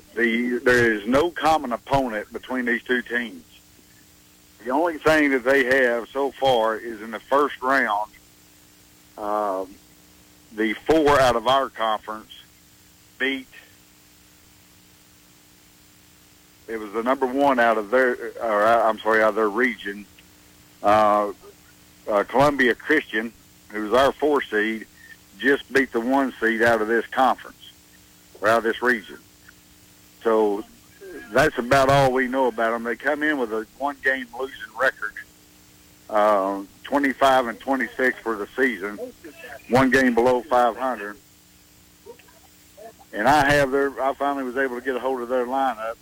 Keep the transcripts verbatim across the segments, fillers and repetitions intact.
the there is no common opponent between these two teams. The only thing that they have so far is in the first round, uh, the four out of our conference beat, it was the number one out of their, or I'm sorry, out of their region, uh, uh, Columbia Christian, who's our four seed, just beat the one seed out of this conference, or out of this region. So that's about all we know about them. They come in with a one-game losing record, uh, twenty-five and twenty-six for the season, one game below five hundred. And I have their, I finally was able to get a hold of their lineup.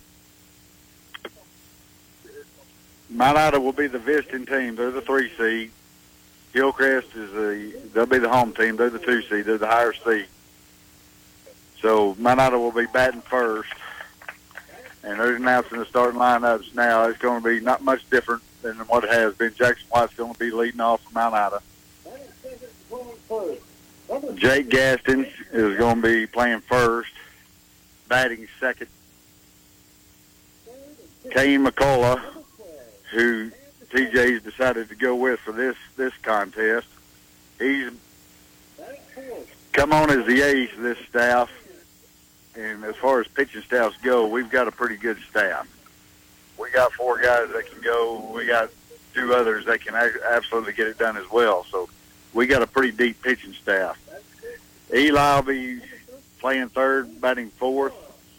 Mount Ida will be the visiting team. They're the three seed. Hillcrest is the, they'll be the home team. They're the two seed. They're the higher seed. So Mount Ida will be batting first. And they're announcing the starting lineups now. It's going to be not much different than what it has been. Jackson White's going to be leading off for Mount Ida. Jake Gaston is going to be playing first, batting second. Kane McCullough, who T J's decided to go with for this, this contest, he's come on as the ace of this staff. And as far as pitching staffs go, we've got a pretty good staff. We got four guys that can go. We got two others that can absolutely get it done as well. So we got a pretty deep pitching staff. Eli will be playing third, batting fourth.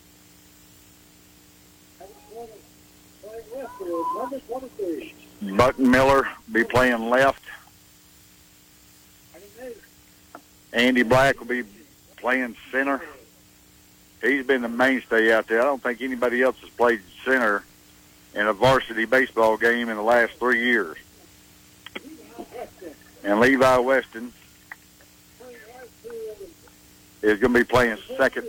Button Miller will be playing left. Andy Black will be playing center. He's been the mainstay out there. I don't think anybody else has played center in a varsity baseball game in the last three years. And Levi Weston is going to be playing second.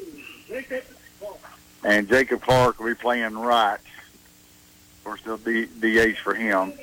And Jacob Clark will be playing right. Of course, there'll be D H for him.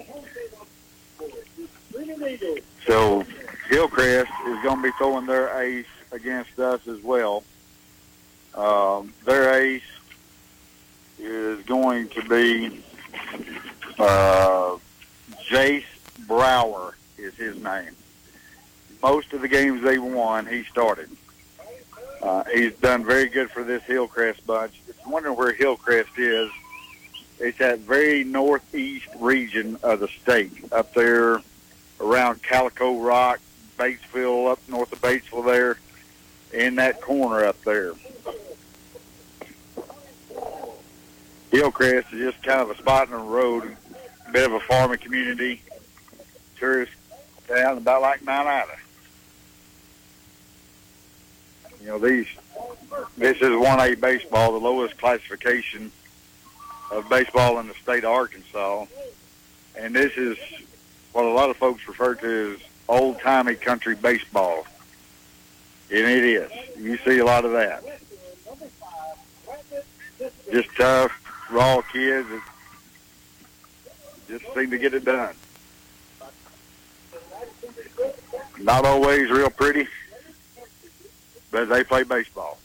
So Hillcrest is going to be throwing their ace against us as well. Um, their ace is going to be uh, Jace Brower is his name. Most of the games they won, he started. Uh, he's done very good for this Hillcrest bunch. If you're wondering where Hillcrest is, it's that very northeast region of the state, up there around Calico Rock, Batesville, up north of Batesville there, in that corner up there. Hillcrest is just kind of a spot in the road, a bit of a farming community, tourist town, about like Mount Ida. You know, these, this is one A baseball, the lowest classification of baseball in the state of Arkansas. And this is what a lot of folks refer to as old-timey country baseball. And it is. You see a lot of that. Just tough, raw kids that just seem to get it done. Not always real pretty, but they play baseball.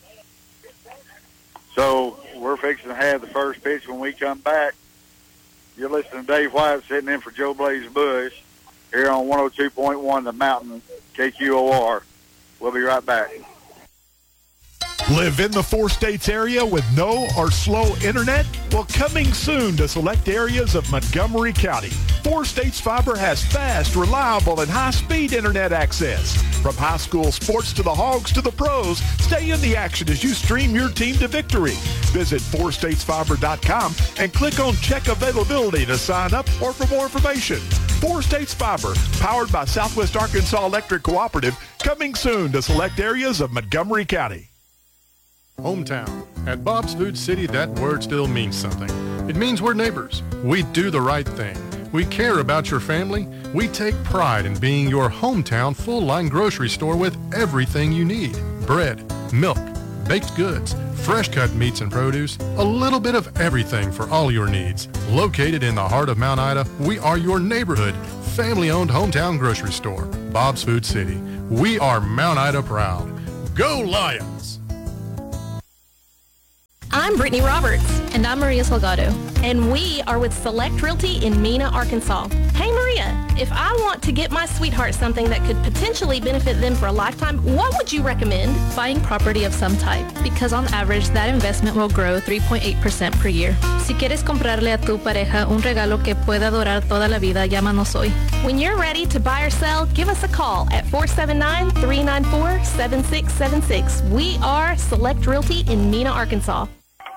So we're fixing to have the first pitch when we come back. You're listening to Dave White sitting in for Joe Blaze Bush here on one oh two point one The Mountain, K Q O R. We'll be right back. Live in the four states area with no or slow internet? Well, coming soon to select areas of Montgomery County, Four States Fiber has fast, reliable, and high-speed internet access. From high school sports to the Hogs to the pros, stay in the action as you stream your team to victory. Visit four states fiber dot com and click on Check Availability to sign up or for more information. Four States Fiber, powered by Southwest Arkansas Electric Cooperative, coming soon to select areas of Montgomery County. Hometown. At Bob's Food City, that word still means something. It means we're neighbors. We do the right thing. We care about your family. We take pride in being your hometown full-line grocery store with everything you need. Bread, milk, baked goods, fresh-cut meats and produce, a little bit of everything for all your needs. Located in the heart of Mount Ida, we are your neighborhood, family-owned hometown grocery store. Bob's Food City. We are Mount Ida proud. Go Lions! I'm Brittany Roberts. And I'm Maria Salgado. And we are with Select Realty in Mena, Arkansas. Hey, Maria, if I want to get my sweetheart something that could potentially benefit them for a lifetime, what would you recommend? Buying property of some type, because on average, that investment will grow three point eight percent per year. Si quieres comprarle a tu pareja un regalo que pueda durar toda la vida, llámanos hoy. When you're ready to buy or sell, give us a call at four seven nine, three nine four, seven six seven six. We are Select Realty in Mena, Arkansas.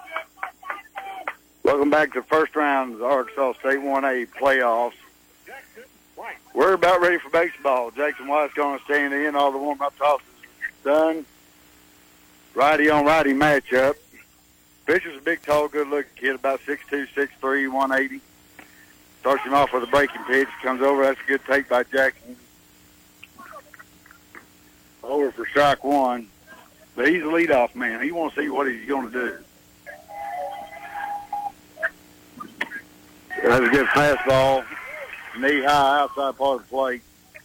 Welcome back to the first round of the Arkansas State one A playoffs. We're about ready for baseball. Jackson White's going to stand in. All the warm-up tosses done. Righty on righty matchup. Pitcher's a big, tall, good-looking kid, about six two, six three, one eighty. Starts him off with a breaking pitch. Comes over. That's a good take by Jackson. Over for strike one. But he's a leadoff man. He wants to see what he's going to do. That's a good fastball. Knee high outside part of the plate.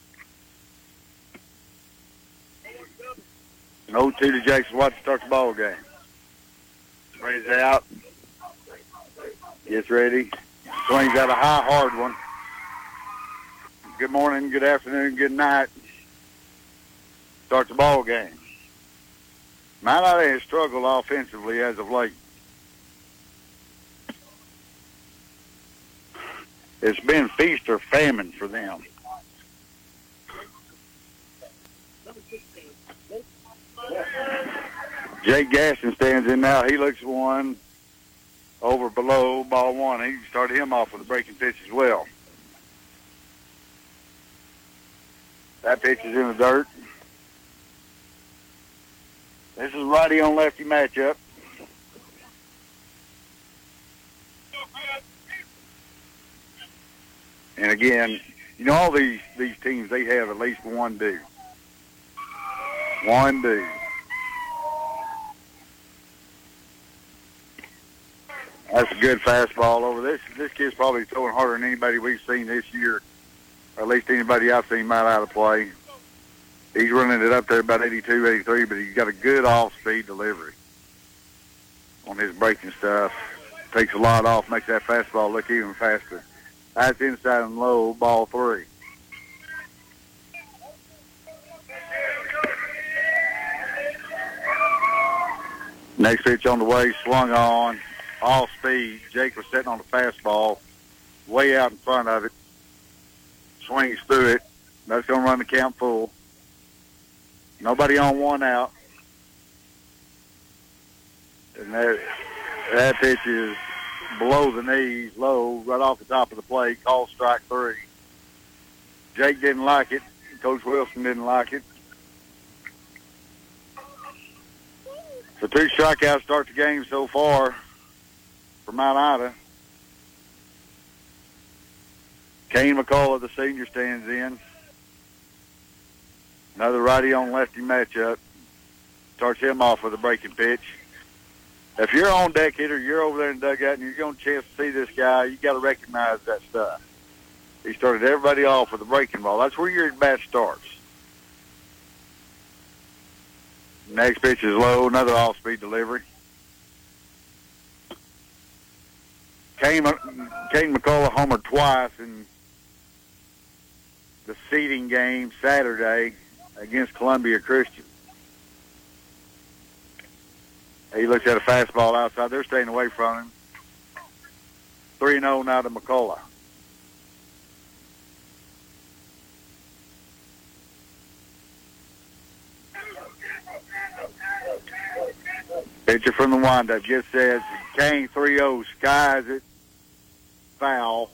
oh two to Jackson White to start the ball game. Sprays out. Gets ready. Swings out a high, hard one. Good morning, good afternoon, good night. Start the ball game. Mount Ida has struggled offensively as of late. It's been feast or famine for them. Jake Gaston stands in now. He looks one over below ball one. He started him off with a breaking pitch as well. That pitch is in the dirt. This is righty on lefty matchup. And again, you know, all these, these teams, they have at least one dude. One dude. That's a good fastball over this. This kid's probably throwing harder than anybody we've seen this year, or at least anybody I've seen might out of play. He's running it up there about eighty-two, eighty-three, but he's got a good off-speed delivery on his breaking stuff. Takes a lot off, makes that fastball look even faster. That's inside and low, ball three. Next pitch on the way, swung on, all speed. Jake was sitting on the fastball, way out in front of it. Swings through it. That's going to run the count full. Nobody on, one out. And that, that pitch is below the knees, low, right off the top of the plate, called strike three. Jake didn't like it. Coach Wilson didn't like it. So two strikeouts start the game so far for Mount Ida. Kane McCullough, the senior, stands in. Another righty on lefty matchup. Starts him off with a breaking pitch. If you're on deck hitter, you're over there in the dugout, and you're going to chance to see this guy, you got to recognize that stuff. He started everybody off with a breaking ball. That's where your at-bat starts. Next pitch is low, another off-speed delivery. Kane, Kane McCullough homered twice in the seeding game Saturday against Columbia Christian. He looks at a fastball outside. They're staying away from him. three and oh now to McCullough. Pitcher from the windup just says Kane three oh, skies it, foul.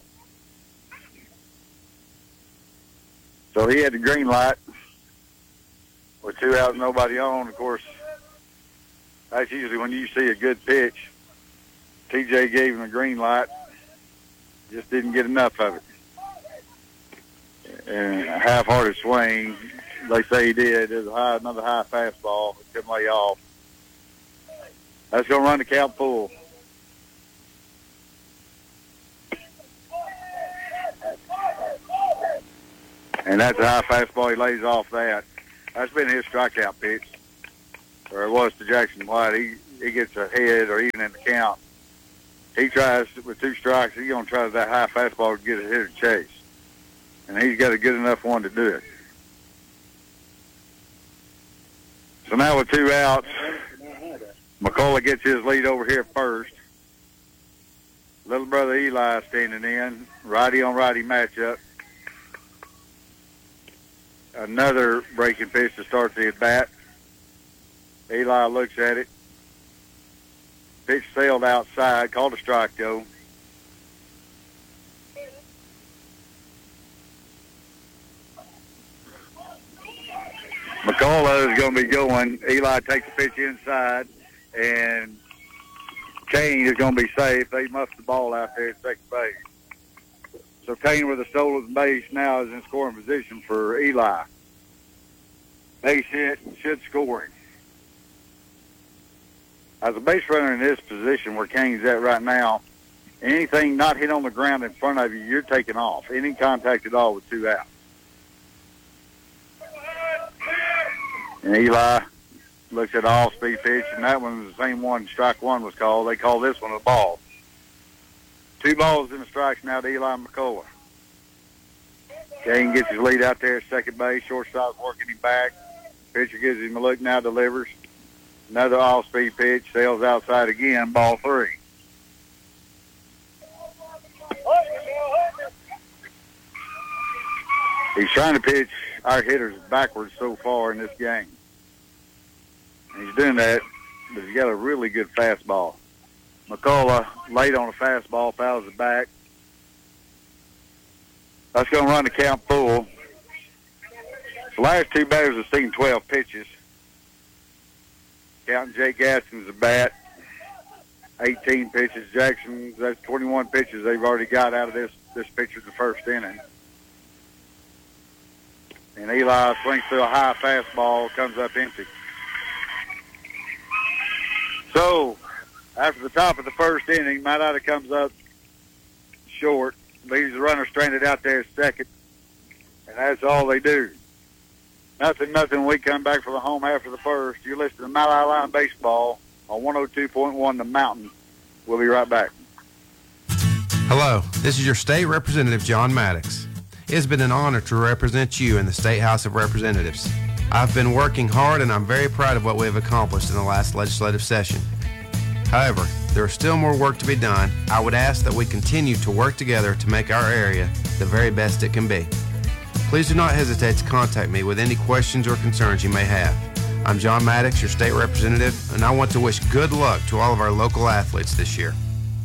So he had the green light with two outs, nobody on. Of course, that's usually when you see a good pitch. T J gave him a green light, just didn't get enough of it. And a half-hearted swing, they say he did. There's a high, another high fastball. It couldn't lay off. That's going to run the count full. And that's a high fastball. He lays off that. That's been his strikeout pitch, or it was to Jackson White. He he gets ahead or even in the count, he tries with two strikes, he's going to try that high fastball to get a hitter chase. And he's got a good enough one to do it. So now with two outs, McCullough gets his lead over here first. Little brother Eli standing in, righty on righty matchup. Another breaking pitch to start the at bat. Eli looks at it. Pitch sailed outside, called a strike though. McCullough is going to be going. Eli takes the pitch inside, and Kane is going to be safe. They muffed the ball out there at second base. So Kane with a stolen base now is in scoring position for Eli. Base hit, should score him. As a base runner in this position where Kane's at right now, anything not hit on the ground in front of you, you're taking off. Any contact at all with two outs. And Eli looks at all speed pitch, and that one was the same one strike one was called. They call this one a ball. Two balls in the strikes now to Eli McCullough. Kane gets his lead out there at second base. Shortstop's working him back. Pitcher gives him a look now, delivers. Another off-speed pitch, sails outside again, ball three. He's trying to pitch our hitters backwards so far in this game. And he's doing that, but he's got a really good fastball. McCullough late on a fastball, fouls it back. That's going to run the count full. The last two batters have seen twelve pitches. Counting Jake Gadsden's a bat, eighteen pitches. Jackson, that's twenty-one pitches they've already got out of this, this pitcher in the first inning. And Eli swings through a high fastball, comes up empty. So, after the top of the first inning, Matt Ida comes up short, leaves the runner stranded out there at second, and that's all they do. Nothing, nothing. We come back for the home half of the first. You're listening to Mile High Line Baseball on one oh two point one The Mountain. We'll be right back. Hello, this is your state representative, John Maddox. It has been an honor to represent you in the State House of Representatives. I've been working hard, and I'm very proud of what we have accomplished in the last legislative session. However, there is still more work to be done. I would ask that we continue to work together to make our area the very best it can be. Please do not hesitate to contact me with any questions or concerns you may have. I'm John Maddox, your state representative, and I want to wish good luck to all of our local athletes this year.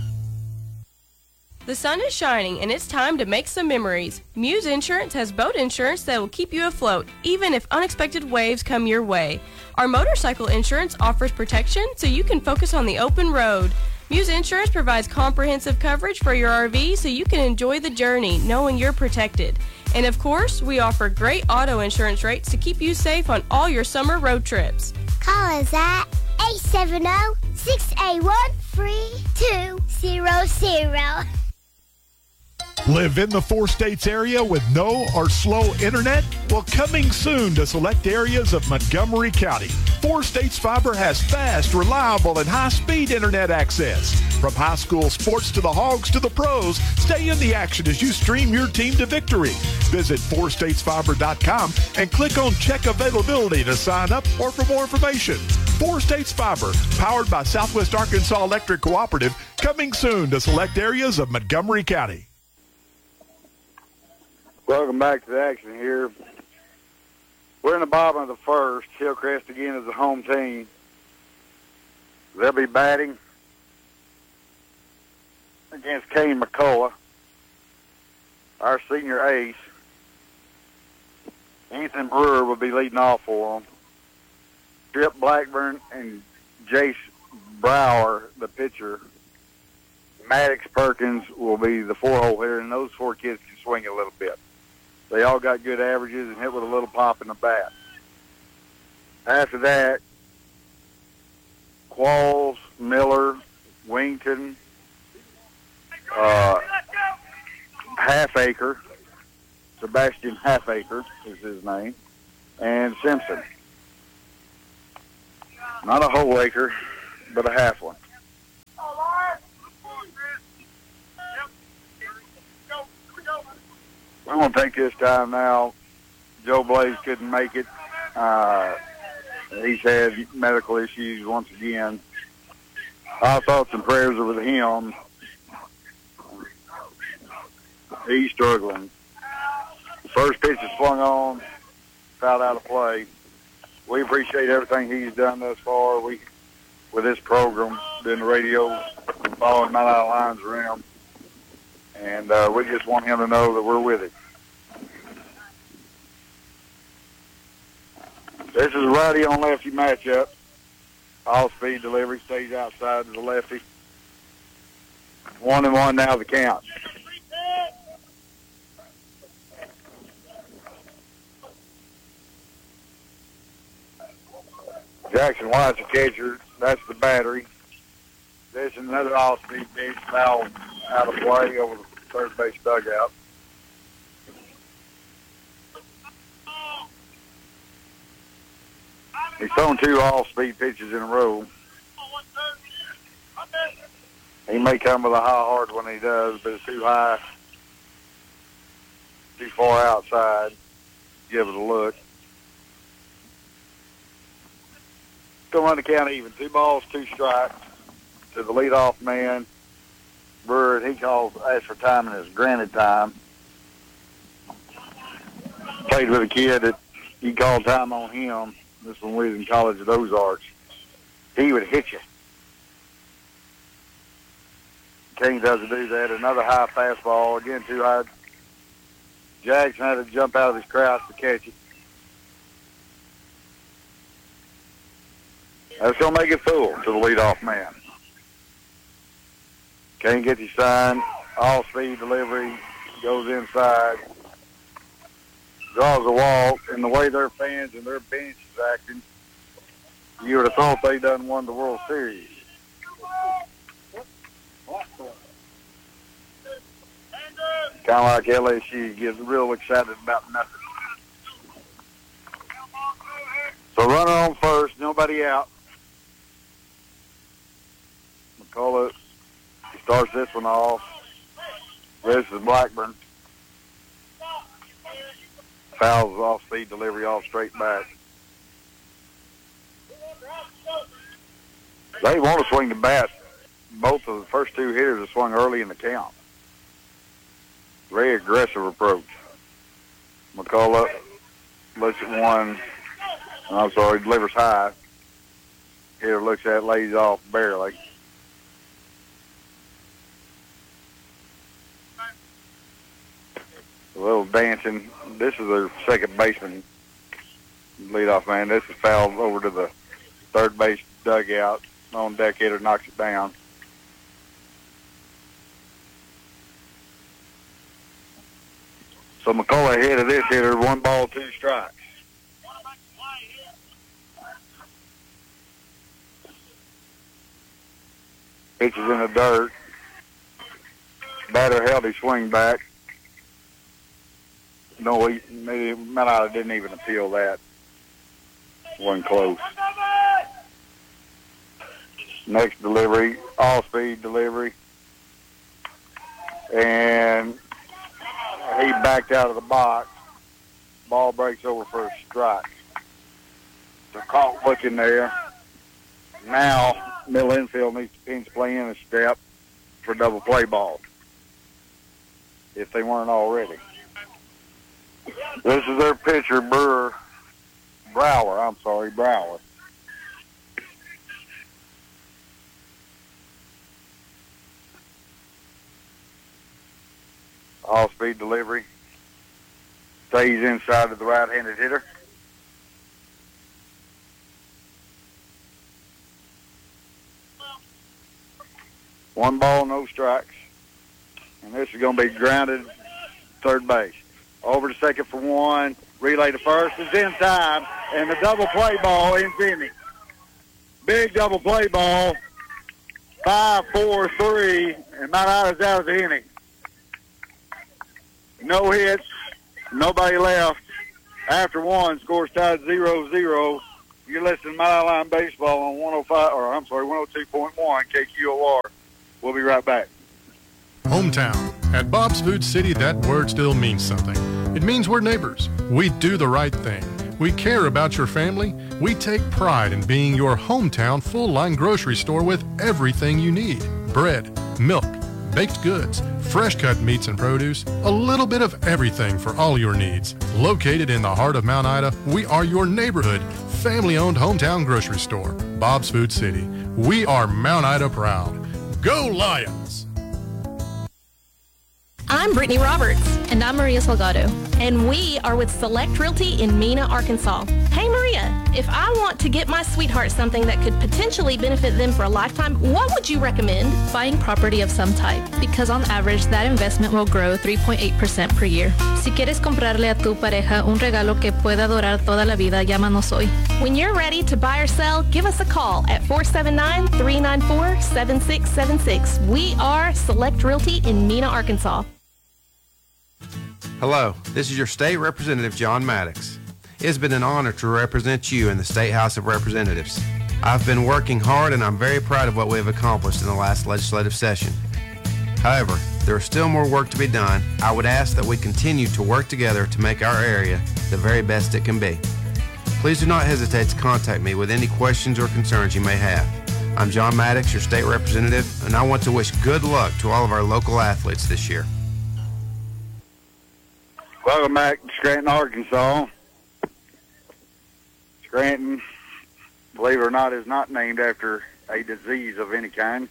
The sun is shining, and it's time to make some memories. Muse Insurance has boat insurance that will keep you afloat, even if unexpected waves come your way. Our motorcycle insurance offers protection so you can focus on the open road. Muse Insurance provides comprehensive coverage for your R V so you can enjoy the journey knowing you're protected. And of course, we offer great auto insurance rates to keep you safe on all your summer road trips. Call us at eight seven zero, six eight one, three two zero zero. Live in the four states area with no or slow internet? Well, coming soon to select areas of Montgomery County. Four States Fiber has fast, reliable, and high-speed internet access. From high school sports to the Hogs to the pros, stay in the action as you stream your team to victory. Visit four states fiber dot com and click on Check Availability to sign up or for more information. Four States Fiber, powered by Southwest Arkansas Electric Cooperative, coming soon to select areas of Montgomery County. Welcome back to the action here. We're in the bottom of the first. Hillcrest again is the home team. They'll be batting against Kane McCullough, our senior ace. Ethan Brewer will be leading off for them. Trip Blackburn and Jace Brower, the pitcher. Maddox Perkins will be the four-hole hitter, and those four kids can swing a little bit. They all got good averages and hit with a little pop in the bat. After that, Qualls, Miller, Wington, uh, Halfacre, Sebastian Halfacre is his name, and Simpson. Not a whole acre, but a half one. I'm going to take this time now. Joe Blaze couldn't make it. Uh, he's had medical issues once again. Our thoughts and prayers are with him. He's struggling. The first pitch is swung on, fouled out of play. We appreciate everything he's done thus far. We, with this program, doing the radio, following Mount Island Lions around, and uh, we just want him to know that we're with him. This is a righty on lefty matchup. All speed delivery stays outside to the lefty. One and one now the count. Jackson White's the catcher. That's the battery. This is another all-speed pitch, foul out of play over the third base dugout. He's thrown two all-speed pitches in a row. He may come with a high hard when he does, but it's too high, too far outside. Give it a look. Still run the count even. Two balls, two strikes to the leadoff man. Bird, he calls, asks for time and it's granted time. Played with a kid that he called time on him. This one we was in college at Ozarks. He would hit you. King doesn't do that. Another high fastball. Again, too high. Jackson had to jump out of his crouch to catch it. That's going to make it full to the leadoff man. Can't get his sign. All speed delivery. Goes inside. Draws a walk. And the way their fans and their bench is acting, you would have thought they done won the World Series. Kind of like L S U gets real excited about nothing. So runner on first, nobody out. McCullough starts this one off. This is Blackburn. Fouls off speed delivery off straight back. They want to swing the bat. Both of the first two hitters have swung early in the count. Very aggressive approach. McCullough looks at one. I'm sorry, delivers high. Hitter looks at it, lays off barely. A little dancing. This is their second baseman, leadoff man. This is fouled over to the third base dugout. On deck hitter knocks it down. So McCullough ahead of this hitter, one ball, two strikes. Pitches in the dirt. Batter held his swing back. No, he, maybe Mount didn't even appeal that. Wasn't close. Next delivery, all-speed delivery. And he backed out of the box. Ball breaks over for a strike. So caught looking there. Now, middle infield needs to pinch play in a step for double play ball, if they weren't already. This is their pitcher, Burr, Brower. I'm sorry, Brower. All-speed delivery. Stays inside of the right-handed hitter. One ball, no strikes. And this is going to be grounded third base. Over to second for one. Relay to first is in time. And the double play ball ends inning. Big double play ball. Five, four, three. And Mount Ida's out of the inning. No hits. Nobody left. After one, scores tied zero zero. You're listening to Mile Line Baseball on one oh five, or I'm sorry, one oh two point one K Q O R. We'll be right back. Hometown. At Bob's Food City, that word still means something. It means we're neighbors. We do the right thing. We care about your family. We take pride in being your hometown full-line grocery store with everything you need. Bread, milk, baked goods, fresh-cut meats and produce, a little bit of everything for all your needs. Located in the heart of Mount Ida, we are your neighborhood, family-owned hometown grocery store. Bob's Food City. We are Mount Ida proud. Go Lions! I'm Brittany Roberts. And I'm Maria Salgado. And we are with Select Realty in Mena, Arkansas. Hey, Maria, if I want to get my sweetheart something that could potentially benefit them for a lifetime, what would you recommend? Buying property of some type, because on average that investment will grow three point eight percent per year. Si quieres comprarle a tu pareja un regalo que pueda durar toda la vida, llámanos hoy. When you're ready to buy or sell, give us a call at four seven nine, three nine four, seven six seven six. We are Select Realty in Mena, Arkansas. Hello, this is your state representative, John Maddox. It has been an honor to represent you in the State House of Representatives. I've been working hard and I'm very proud of what we have accomplished in the last legislative session. However, there is still more work to be done. I would ask that we continue to work together to make our area the very best it can be. Please do not hesitate to contact me with any questions or concerns you may have. I'm John Maddox, your state representative, and I want to wish good luck to all of our local athletes this year. Welcome back to Scranton, Arkansas. Scranton, believe it or not, is not named after a disease of any kind.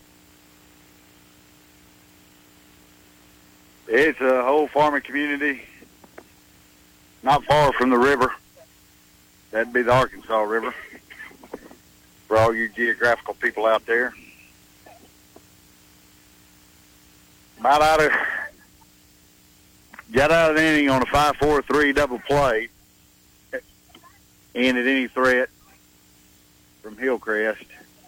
It's a whole farming community not far from the river. That'd be the Arkansas River for all you geographical people out there. About out of Got out of the inning on a five four three double play. Ended any threat from Hillcrest.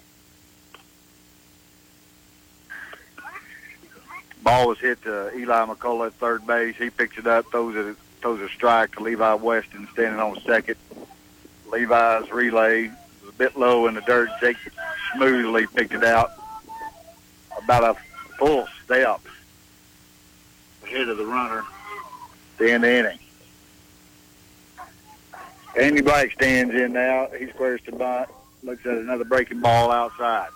Ball was hit to Eli McCullough at third base. He picks it up, throws it, throws a strike to Levi Weston standing on second. Levi's relay was a bit low in the dirt. Jake smoothly picked it out about a full step ahead of the runner. The end of the inning. Andy Black stands in now. He squares to bunt. Looks at another breaking ball outside.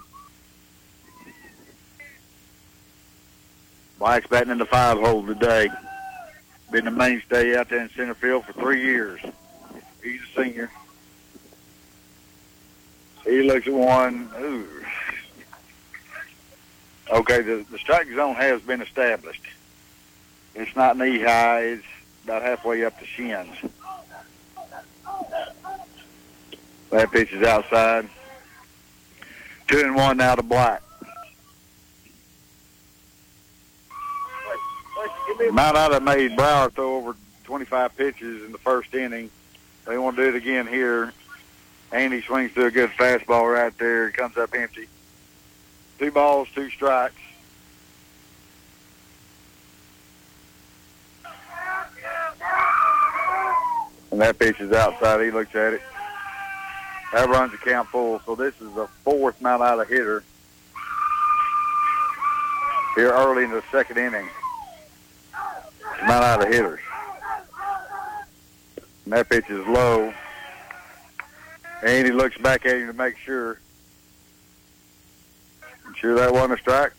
Black's batting in the five hole today. Been the mainstay out there in center field for three years. He's a senior. He looks at one. Ooh. Okay, the, the strike zone has been established. It's not knee high. It's about halfway up the shins. That pitch is outside. Two and one now to Black. Mount Ida made Brower throw over twenty-five pitches in the first inning. They want to do it again here. Andy swings through a good fastball right there. It comes up empty. Two balls, two strikes. And that pitch is outside. He looks at it. That runs the count full. So this is the fourth Mount Ida hitter here early in the second inning. Mount Ida hitters. And that pitch is low. And he looks back at him to make sure. I'm sure that wasn't a strike.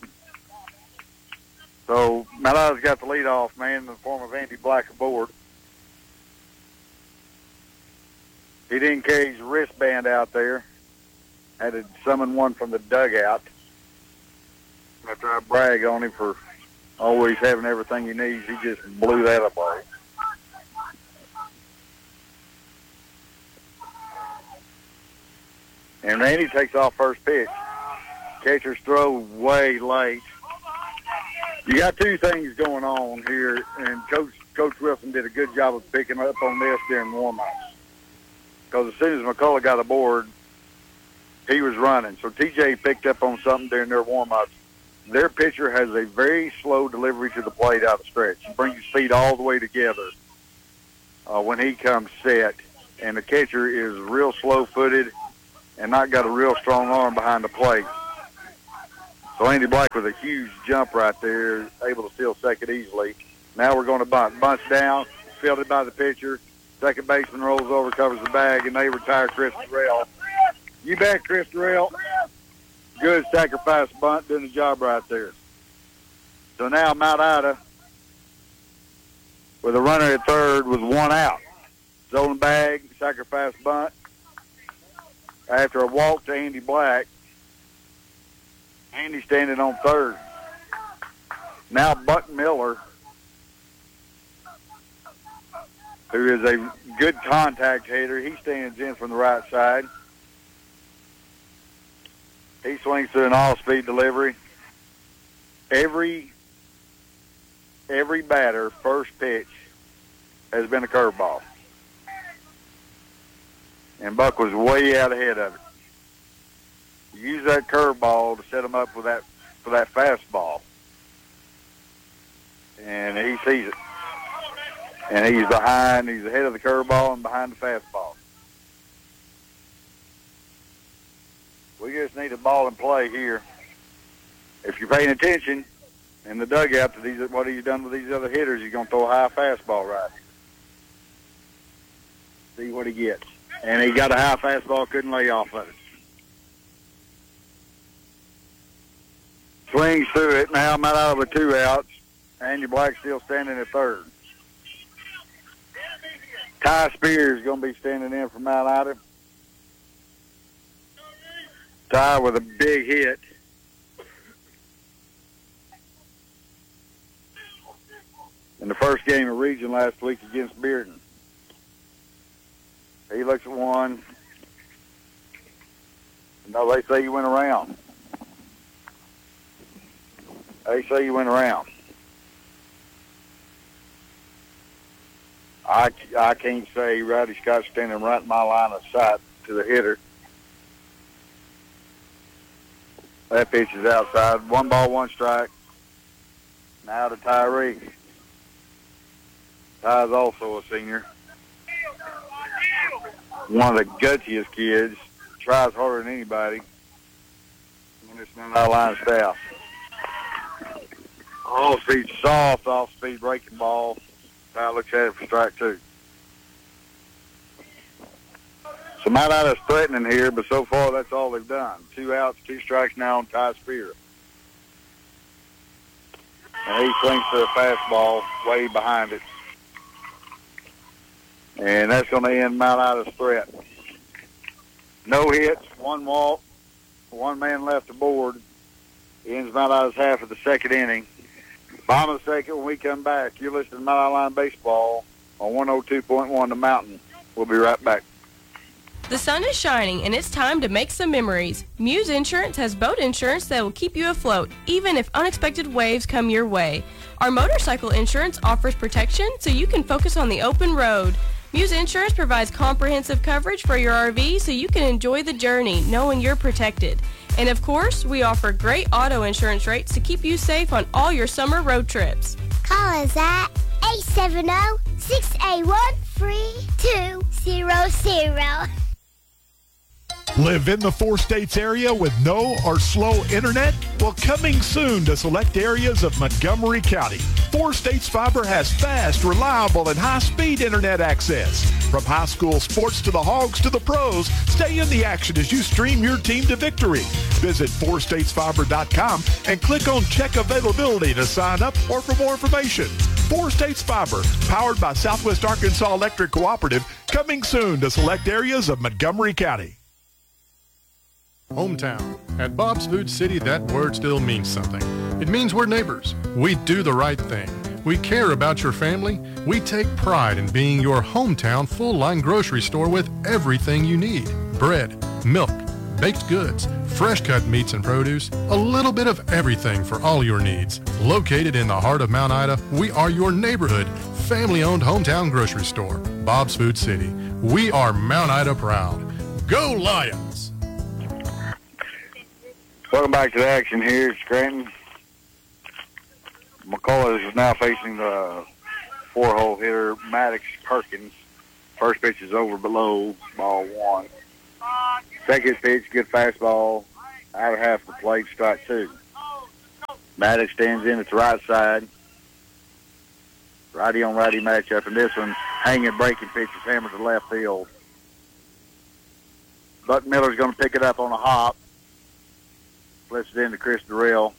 So Mount Ida's got the leadoff man in the form of Andy Black aboard. He didn't carry his wristband out there. Had to summon one from the dugout. After I brag on him for always having everything he needs, he just blew that apart. And Randy takes off first pitch. Catcher's throw way late. You got two things going on here, and Coach Coach Wilson did a good job of picking up on this during warm-ups. Because as soon as McCullough got aboard, he was running. So T J picked up on something during their warm-ups. Their pitcher has a very slow delivery to the plate out of stretch. He brings his feet all the way together uh, when he comes set. And the catcher is real slow-footed and not got a real strong arm behind the plate. So Andy Black with a huge jump right there, able to steal second easily. Now we're going to bunt. Bunts down, fielded by the pitcher. Second baseman rolls over, covers the bag, and they retire Chris Terrell. You bet, Chris Terrell. Good sacrifice bunt, doing the job right there. So now Mount Ida with a runner at third with one out. Zone bag, sacrifice bunt. After a walk to Andy Black, Andy standing on third. Now Buck Miller, who is a good contact hitter. He stands in from the right side. He swings through an all-speed delivery. Every every batter, first pitch, has been a curveball. And Buck was way out ahead of it. Use that curveball to set him up with that for that fastball. And he sees it. And he's behind, he's ahead of the curveball and behind the fastball. We just need a ball in play here. If you're paying attention in the dugout to these, what he's done with these other hitters, he's going to throw a high fastball right here. See what he gets. And he got a high fastball, couldn't lay off of it. Swings through it. Now I'm out with two outs. Andy Black still standing at third. Ty Spears is going to be standing in for Mount Ida. Ty with a big hit. In the first game of region last week against Bearden. He looks at one. No, they say you went around. They say you went around. I, I can't say. Rowdy Scott's standing right in my line of sight to the hitter. That pitch is outside. One ball, one strike. Now to Tyree. Ty's also a senior. One of the gutsiest kids. Tries harder than anybody. And it's not our line staff. Off-speed soft, off-speed breaking ball. Ty looks at it for strike two. So Mount Ida's threatening here, but so far that's all they've done. Two outs, two strikes now on Ty Spear. And he swings to a fastball way behind it. And that's going to end Mount Ida's threat. No hits, one walk, one man left aboard. Ends Mount Ida's half of the second inning. Bottom of the second when we come back. You're listening to Mount Ida Line Baseball on one oh two point one The Mountain. We'll be right back. The sun is shining, and it's time to make some memories. Muse Insurance has boat insurance that will keep you afloat, even if unexpected waves come your way. Our motorcycle insurance offers protection so you can focus on the open road. Muse Insurance provides comprehensive coverage for your R V so you can enjoy the journey knowing you're protected. And of course, we offer great auto insurance rates to keep you safe on all your summer road trips. Call us at eight seven zero, six eight one, three two zero zero. Live in the four states area with no or slow internet? Well, coming soon to select areas of Montgomery County. Four States Fiber has fast, reliable, and high-speed internet access. From high school sports to the Hogs to the pros, stay in the action as you stream your team to victory. Visit four states fiber dot com and click on Check Availability to sign up or for more information. Four States Fiber, powered by Southwest Arkansas Electric Cooperative, coming soon to select areas of Montgomery County. Hometown. At Bob's Food City, that word still means something. It means we're neighbors. We do the right thing. We care about your family. We take pride in being your hometown full-line grocery store with everything you need. Bread, milk, baked goods, fresh-cut meats and produce, a little bit of everything for all your needs. Located in the heart of Mount Ida, we are your neighborhood, family-owned hometown grocery store. Bob's Food City. We are Mount Ida proud. Go Lions! Welcome back to the action here at Scranton. McCullough is now facing the four-hole hitter, Maddox Perkins. First pitch is over below, ball one. Second pitch, good fastball, out of half the plate, strike two. Maddox stands in at the right side. Righty on righty matchup, and this one, hanging breaking pitch is hammered to left field. Buck Miller's going to pick it up on a hop. Flips it into Chris Durrell.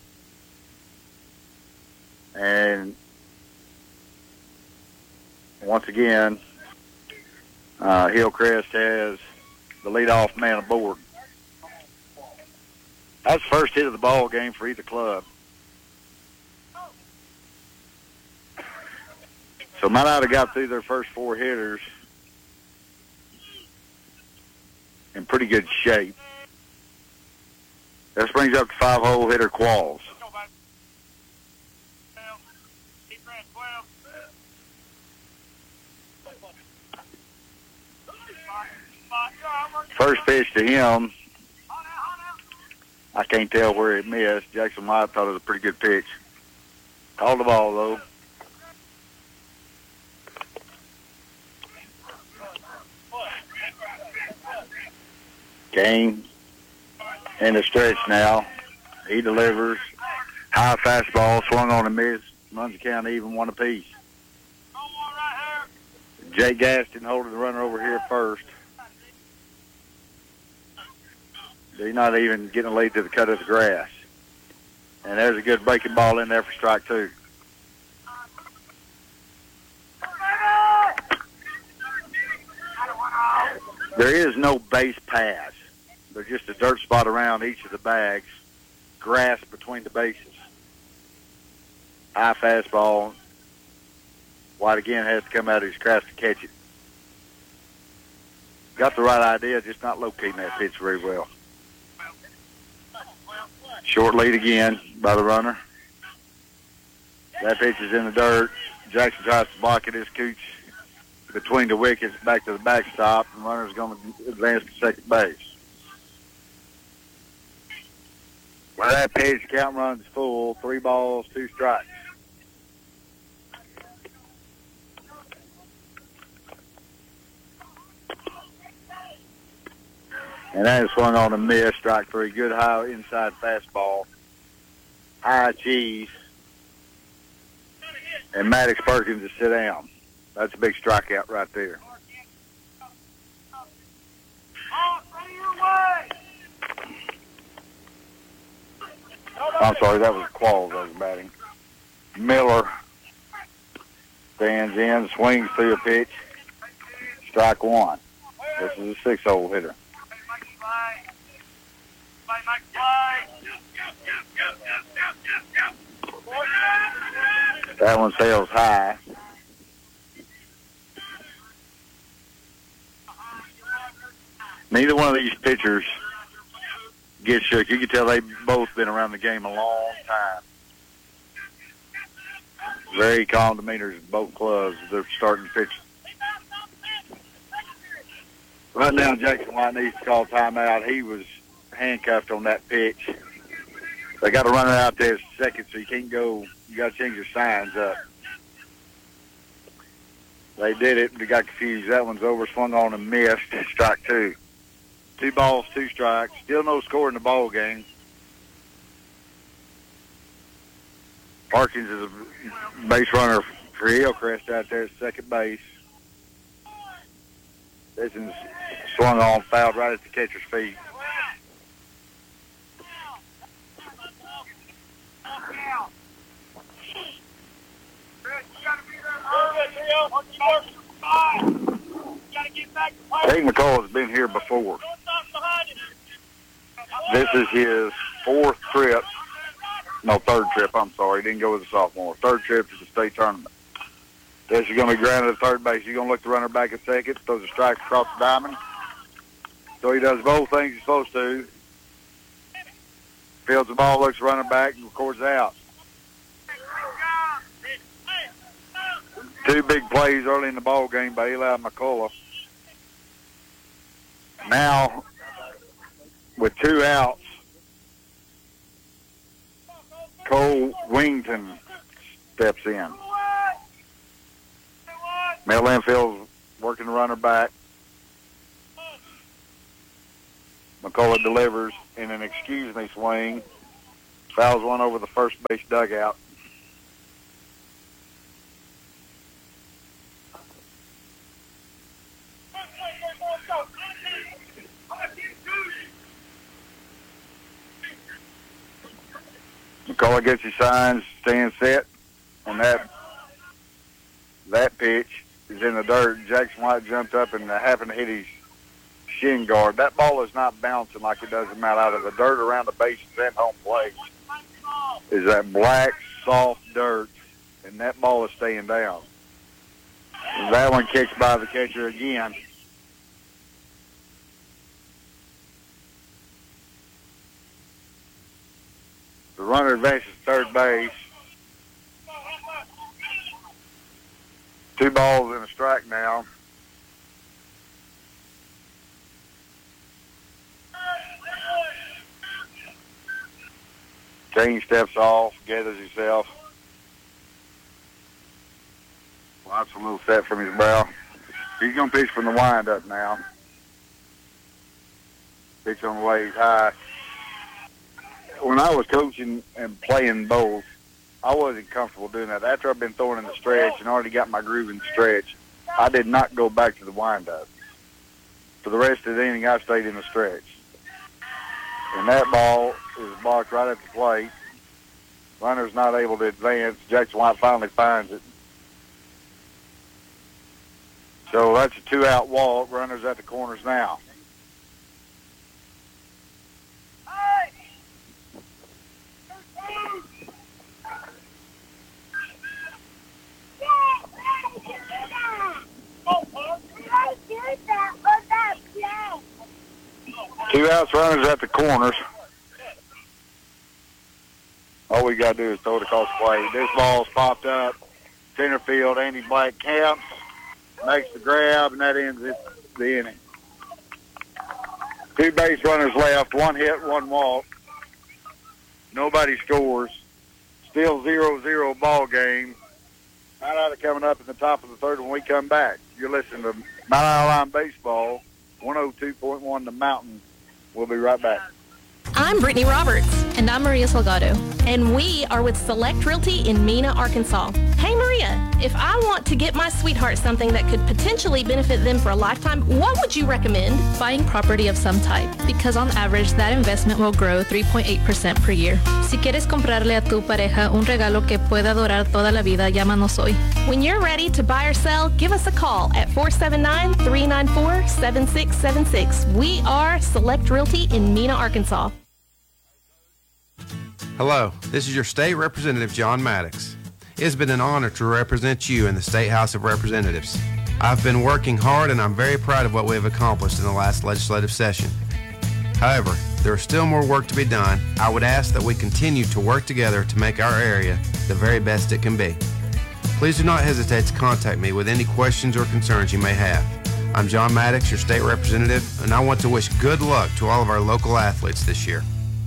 And once again, uh, Hillcrest has the leadoff man aboard. That's the first hit of the ball game for either club. So might not have got through their first four hitters in pretty good shape. This brings up to five-hole hitter Qualls. First pitch to him, I can't tell where it missed. Jackson White thought it was a pretty good pitch. Called the ball, though. Game in the stretch now. He delivers. High fastball, swung on and missed. Runs the count even, one apiece. Jake Gaston holding the runner over here first. He's not even getting a lead to the cut of the grass. And there's a good breaking ball in there for strike two. There is no base pass. There's just a dirt spot around each of the bags, grass between the bases. High fastball. White again has to come out of his grass to catch it. Got the right idea, just not locating that pitch very well. Short lead again by the runner. That pitch is in the dirt. Jackson tries to block it. His Cooch between the wickets back to the backstop, and the runner's going to advance to second base. Well, that pitch, count runs full. Three balls, two strikes. And that is swung on a miss, strike three. Good high inside fastball. High cheese. And Maddox Perkins to sit down. That's a big strikeout right there. I'm sorry, that was Qualls that was batting. Miller stands in, swings through a pitch. Strike one. This is a six-hole hitter. That one sails high. Neither one of these pitchers gets shook. You can tell they've both been around the game a long time. Very calm demeanors in both clubs. They're starting to pitch. Right now, Jackson White needs to call timeout. He was handcuffed on that pitch. They got to run it out there second, so you can't go. You got to change your signs up. They did it, but they got confused. That one's over, swung on and missed. Strike two. Two balls, two strikes. Still no score in the ball game. Parkins is a base runner for Hillcrest out there at second base. This one's swung on, fouled right at the catcher's feet. Tate McCall has been here before. This is his fourth trip. No, third trip, I'm sorry. He didn't go as a sophomore. Third trip to the state tournament. This is going to be grounded at third base. He's going to look the runner back at second, throws a strike across the diamond. So he does both things he's supposed to. Fields the ball, looks the runner back, and records out. Two big plays early in the ball game by Eli McCullough. Now, with two outs, Cole Wington steps in. Mel Linfield's working the runner back. McCullough delivers in an excuse me swing. Fouls one over the first base dugout. McCullough gets his signs, stands set, and that that pitch is in the dirt. Jackson White jumped up and happened to hit his shin guard. That ball is not bouncing like it does in Mount Ida. The dirt around the bases and home plate is that black, soft dirt, and that ball is staying down. And that one kicks by the catcher again. The runner advances to third base. Two balls and a strike now. Kane steps off, gathers himself. Wipes a little set from his brow. He's going to pitch from the windup now. Pitch on the way he's high. When I was coaching and playing both, I wasn't comfortable doing that. After I've been throwing in the stretch and already got my groove in the stretch, I did not go back to the windup. For the rest of the inning, I stayed in the stretch. And that ball is blocked right at the plate. Runner's not able to advance. Jackson White finally finds it. So that's a two-out walk. Runner's at the corners now. Two outs, runners at the corners. All we got to do is throw it across the plate. This ball's popped up. Center field, Andy Black camps, makes the grab, and that ends it, the inning. Two base runners left, one hit, one walk. Nobody scores. Still zero zero ball game. Mount Ida coming up in the top of the third when we come back. You're listening to Mount Ida Line Baseball, one oh two point one The Mountain. We'll be right back. I'm Brittany Roberts. And I'm Maria Salgado. And we are with Select Realty in Mena, Arkansas. Hey, Maria, if I want to get my sweetheart something that could potentially benefit them for a lifetime, what would you recommend? Buying property of some type, because on average that investment will grow three point eight percent per year. Si quieres comprarle a tu pareja un regalo que pueda durar toda la vida, llámanos hoy. When you're ready to buy or sell, give us a call at four seven nine, three nine four, seven six seven six. We are Select Realty in Mena, Arkansas. Hello, this is your state representative, John Maddox. It has been an honor to represent you in the State House of Representatives. I've been working hard and I'm very proud of what we have accomplished in the last legislative session. However, there is still more work to be done. I would ask that we continue to work together to make our area the very best it can be. Please do not hesitate to contact me with any questions or concerns you may have. I'm John Maddox, your state representative, and I want to wish good luck to all of our local athletes this year.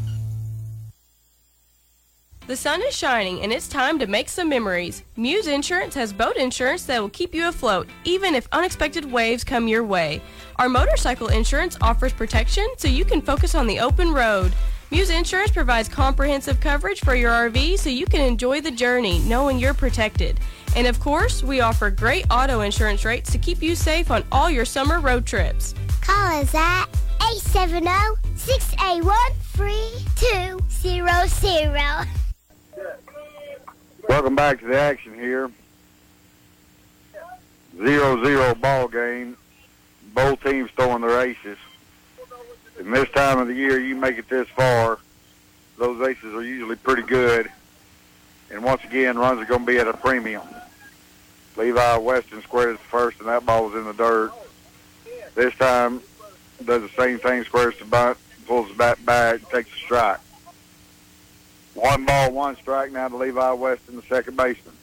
The sun is shining and it's time to make some memories. Muse Insurance has boat insurance that will keep you afloat, even if unexpected waves come your way. Our motorcycle insurance offers protection so you can focus on the open road. Muse Insurance provides comprehensive coverage for your R V so you can enjoy the journey knowing you're protected. And of course, we offer great auto insurance rates to keep you safe on all your summer road trips. Call us at eight seven zero, six eight one, three two zero zero. Welcome back to the action here. zero zero ball game. Both teams throwing their aces. And this time of the year, you make it this far, those aces are usually pretty good. And once again, runs are going to be at a premium. Levi Weston squares the first, and that ball was in the dirt. This time, does the same thing, squares the bunt, pulls the bat back, takes a strike. One ball, one strike now to Levi Weston, the second baseman.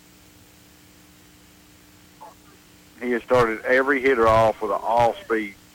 He has started every hitter off with an off-speed